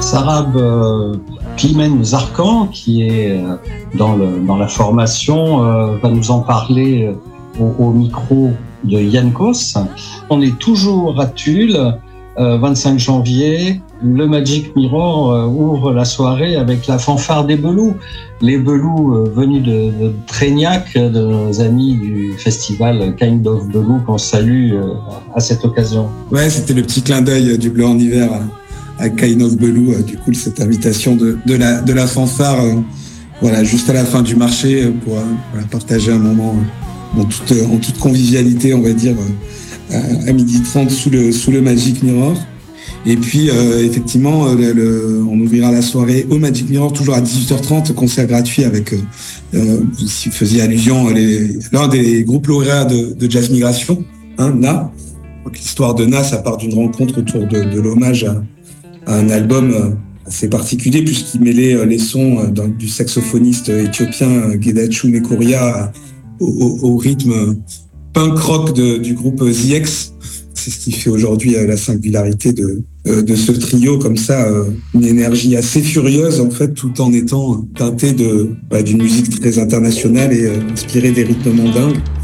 Sarab Klimen Zarkan, qui est dans la formation, va nous en parler au micro de Yann Kos. On est toujours à Tulle, 25 janvier. Le Magic Mirror ouvre la soirée avec la fanfare des Belous. Les Belous venus de Trégnac, de nos amis du festival Kind of Belou, qu'on salue à cette occasion. Ouais, c'était le petit clin d'œil du Bleu en hiver à Kind of Belou. Du coup, cette invitation de la fanfare, voilà, juste à la fin du marché pour partager un moment en toute convivialité, on va dire, à 12h30 sous le Magic Mirror. Et puis, effectivement, on ouvrira la soirée au Magic Mirror, toujours à 18h30, concert gratuit avec, si vous faisiez allusion, l'un des groupes lauréats de Jazz Migration, Na. Donc, l'histoire de Na, ça part d'une rencontre autour de l'hommage à un album assez particulier, puisqu'il mêlait les sons du saxophoniste éthiopien Gedachu Mekoria au rythme punk rock du groupe The X. C'est ce qui fait aujourd'hui la singularité de ce trio, comme ça, une énergie assez furieuse en fait, tout en étant teintée d'une musique très internationale et inspirée des rythmes mondains.